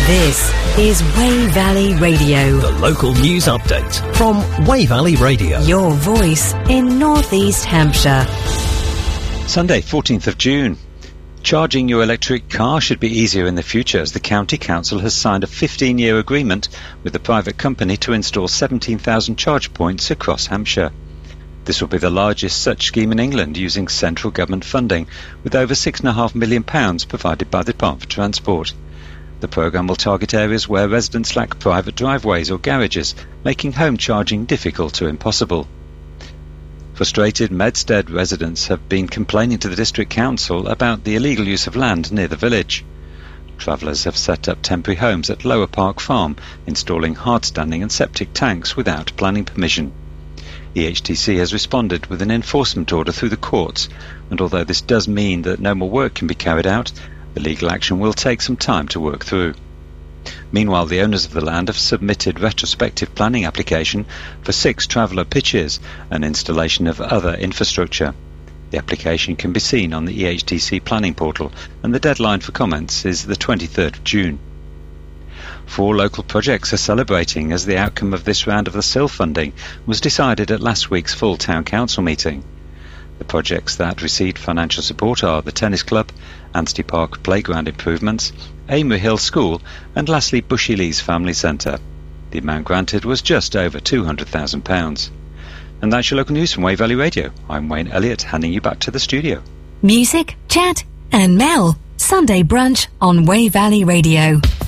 This is Wey Valley Radio. The local news update from Wey Valley Radio. Your voice in North East Hampshire. Sunday, 14th of June. Charging your electric car should be easier in the future as the County Council has signed a 15-year agreement with a private company to install 17,000 charge points across Hampshire. This will be the largest such scheme in England using central government funding, with over £6.5 million provided by the Department for Transport. The programme will target areas where residents lack private driveways or garages, making home charging difficult or impossible. Frustrated Medstead residents have been complaining to the District Council about the illegal use of land near the village. Travellers have set up temporary homes at Lower Park Farm, installing hard-standing and septic tanks without planning permission. EHTC has responded with an enforcement order through the courts, and although this does mean that no more work can be carried out, the legal action will take some time to work through. Meanwhile, the owners of the land have submitted retrospective planning application for 6 traveller pitches and installation of other infrastructure. The application can be seen on the EHTC planning portal, and the deadline for comments is the 23rd of June. 4 local projects are celebrating as the outcome of this round of the SIL funding was decided at last week's full town council meeting. The projects that received financial support are the Tennis Club, Anstey Park Playground Improvements, Amery Hill School and lastly Bushy Lees Family Centre. The amount granted was just over £200,000. And that's your local news from Wey Valley Radio. I'm Wayne Elliott, handing you back to the studio. Music, chat and Mel. Sunday brunch on Wey Valley Radio.